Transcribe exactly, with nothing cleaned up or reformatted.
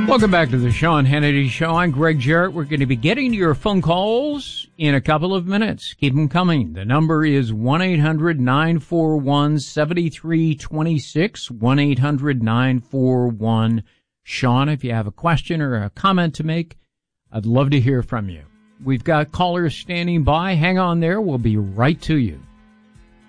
Welcome back to the Sean Hannity Show. I'm Greg Jarrett. We're going to be getting to your phone calls in a couple of minutes. Keep them coming. The number is one eight hundred nine four one seven three two six, one eight hundred nine four one Sean. If you have a question or a comment to make, I'd love to hear from you. We've got callers standing by. Hang on there. We'll be right to you.